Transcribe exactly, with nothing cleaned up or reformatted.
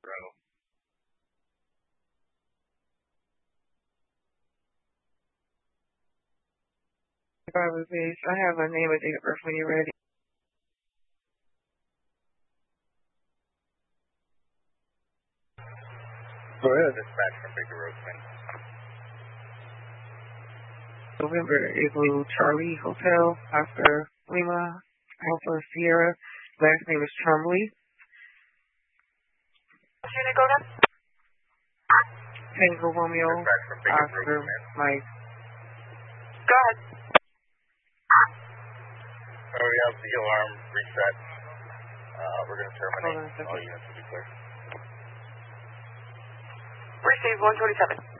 Driver base. I have a name and date of birth when you're ready. Go ahead. Dispatch from Baker Road, ten. November Igloo Charlie Hotel, Oscar Lima, Alpha Sierra. Last name is Trumley. Unit go down? Tango Romeo, Oscar Mike. Go ahead. So we have the alarm reset. Uh, we're going to terminate. Hold on a second. All units will be clear. Receive one twenty-seven.